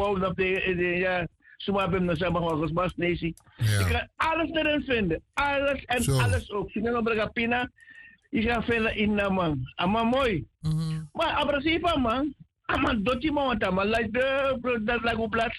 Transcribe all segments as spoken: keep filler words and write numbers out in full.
wou dat de, ja, zo hebben we samen gewoon gesbast, nee. Je kan alles erin vinden. Alles en so. alles ook. Je kan op pina, je gaat vinden in de man. Ama mooi. Mm-hmm. Maar abrasief man. Ama doti man, maar like de, dat lagu plaats.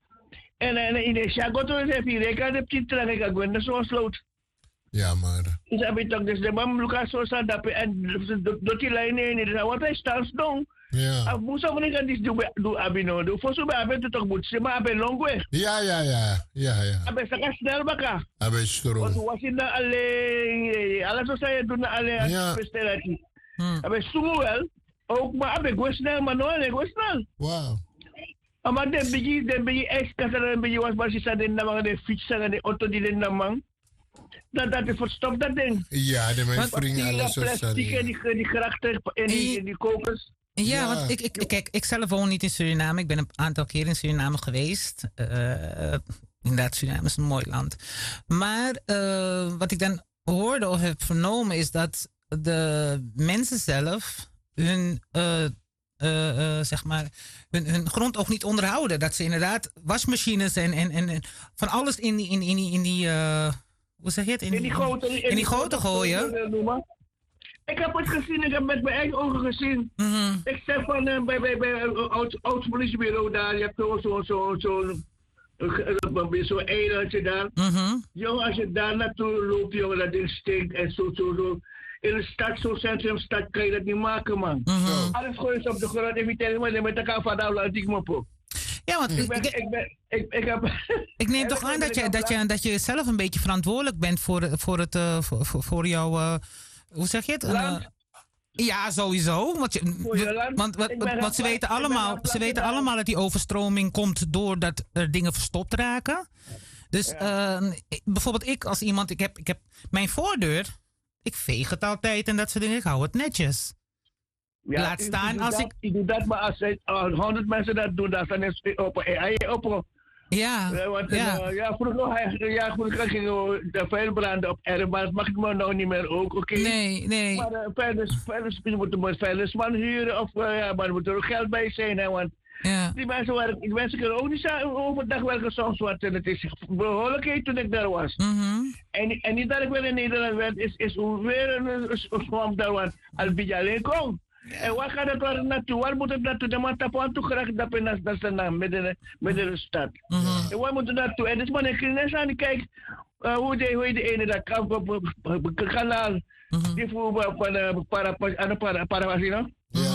En in de shagoto is even, je kan de pitra, ik ga gewoon zo sloot. Ja, maar. Is dat beter, dus de man Lucas zo staat dat en doti lijn in, dus wat hij staat doen. Ja. Ah, moest ook niet aan dit doen, doen abino. Dus voor zo'n abino het toch moet, maar abino longwe. Ja, ja, ja, ja, ja. Abino saka snel baka. Abino stroom. Want was in de alleen, alles wat zij doen alleen, ja. Prestatie. Abino sumo wel, ook maar abino go snel, maar no, go snel. Wow. Maar de bigi, de bigi ex kasar de bigi was maar si sa den namang de fietsen en de auto die den namang. Dat dat is verstopt dat ding. Ja, de mijn vrienden alles zo staan. Plastic en die die karakter en die die kokers. Ja, ja, want ik, ik, kijk, ik zelf woon niet in Suriname. Ik ben een aantal keer in Suriname geweest. Uh, inderdaad, Suriname is een mooi land. Maar uh, wat ik dan hoorde of heb vernomen is dat de mensen zelf hun, uh, uh, uh, zeg maar, hun, hun grond ook niet onderhouden. Dat ze inderdaad wasmachines en, en, en, en van alles in die, in, in die, in die uh, hoe zeg je het? In, in die goten, in, in die goten gooien. Ik heb het gezien, ik heb het met mijn eigen ogen gezien. Mm-hmm. Ik zeg van uh, bij, bij, bij het oud politiebureau daar, je hebt zo'n zo, zo, zo, zo, zo eilandje daar. Mm-hmm. Jongen, als je daar naartoe loopt, jongen, dat ding stinkt en zo, zo, zo. In een stad, zo'n centrumstad, kan je dat niet maken, man. Mm-hmm. Alles gooi je op de grond, even tegen me, met elkaar van daar, laat ik me op. Ja, want ik, ben, ik, ik, ben, ik, ik, heb, ik neem toch aan dat je, dat, je, dat je zelf een beetje verantwoordelijk bent voor, voor, het, uh, voor, voor, voor jouw... Uh, Hoe zeg je het? Uh, ja, sowieso. Want, je, want, want, want, want ze weten allemaal, ze weten allemaal dat die overstroming komt doordat er dingen verstopt raken. Dus ja. uh, bijvoorbeeld ik als iemand, ik heb, ik heb mijn voordeur, ik veeg het altijd en dat soort dingen. Ik hou het netjes. Ja, Laat staan als dat, ik... Ik doe dat, maar als honderd mensen dat doen, dan is het op een op. Ja, ja, want, ja. Uh, ja, vroeger, ja, vroeger gingen de vuilbranden op R, maar dat mag ik me nou niet meer ook, oké? Okay? Nee, nee. Maar uh, vuilnis, vuilnis, je moet een vuilnisman huren, of uh, ja, maar er moet er ook geld bij zijn, hè, want ja. die mensen, waren, die mensen kunnen ook niet overdag werken soms wat, en het is behoorlijk heet toen ik daar was. Mm-hmm. En, en niet dat ik weer in Nederland werd, is, is weer een swamp daar, want als bij alleen komt. En waar gaat het waar naartoe? Waar moet het naartoe? De man tappen aan toe graag dat in dat zijn naam, midden in de stad. Mm-hmm. En waar moet het naartoe? En dus man, ik kijk aan die kijk uh, hoe de hoe de ene dat kan op het kanaal die voor van para aan para para was je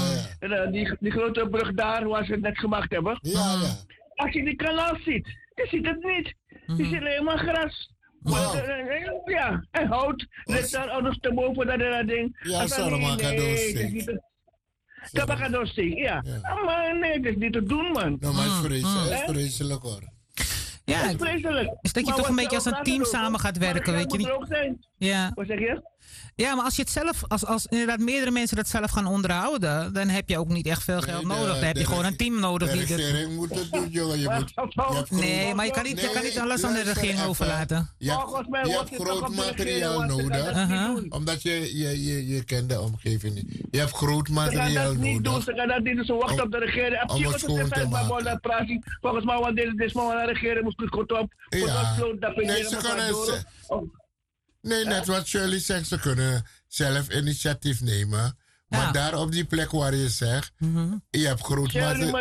en die die grote brug daar waar ze het net gemaakt hebben. Ja, ja. Als je die kanaal ziet, je ziet het niet. Je ziet alleen maar gras. Wow. Ja, en hout. Net daar anders te boven dat dat ding. Ja, zo maar kan doen. Tabakadosting, ja. ja. Maar nee, dat is niet te doen, man. Nou, maar het is vreselijk, het is vreselijk hoor. Ja, het is vreselijk. Is dat je maar toch een beetje als een team samen gaat werken, weet je niet? Ja. Wat zeg je? Ja, maar als je het zelf, als, als inderdaad meerdere mensen dat zelf gaan onderhouden, dan heb je ook niet echt veel geld nee, de, nodig. Dan heb je gewoon een team nodig. De regering het... moet het doen, jongen. Je moet, je nee, maar je kan niet, nee, je kan niet alles aan de regering even, overlaten. Je hebt, je hebt groot materiaal nodig, uh-huh. omdat je, je, je, je kent de omgeving niet. Je hebt groot materiaal nodig. Doen, ze gaan dat niet doen, ze wachten op de regering. Om het schoon te maken. Volgens mij, want deze is maar de regering moest goed op. Ja. Nee, ze kunnen... Nee, net wat Shirley zegt, ze kunnen zelf initiatief nemen. Maar ja. daar op die plek waar je zegt, mm-hmm. je hebt groot materiaal.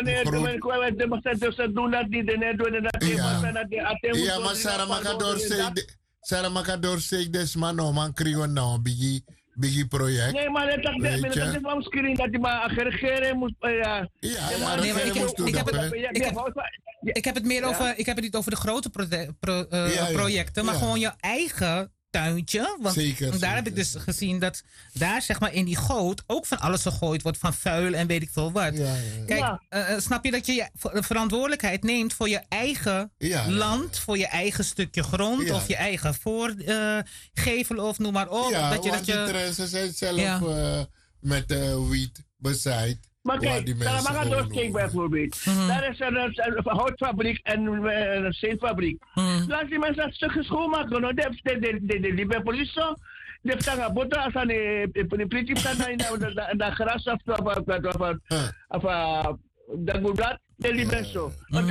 Ja, maar Sarah Makador zegt, Sarah Makador zegt, dus man, no man, krijgen nou een biggie, biggie project. Nee, maar dat is wel een screen dat die maar regering moet, ja. Ja, maar de regering moest doen dat, ik heb het meer over, ik heb het niet over de grote pro- pro- uh, ja, ja. projecten, maar ja. gewoon je eigen tuintje. Want zeker, daar zeker. heb ik dus gezien dat daar zeg maar in die goot ook van alles gegooid wordt. Van vuil en weet ik veel wat. Ja, ja, ja. Kijk, ja. Uh, snap je dat je je verantwoordelijkheid neemt voor je eigen ja, land, ja. voor je eigen stukje grond ja. of je eigen voorgevel uh, of noem maar op. Ja, dat je, want dat je, die trensen zijn zelf ja. uh, met uh, wiet bezaaid. Maar kijk, daar mag het doorsteken bijvoorbeeld. Mm-hmm. Daar is een, een, een houtfabriek en een, een steenfabriek. Mm-hmm. Laat die mensen dat stukje schoonmaken. No? De, de, de, de, de, de politie, die heeft een boter als aan de politie staat in de gras of dat moet dat, de lieve zo.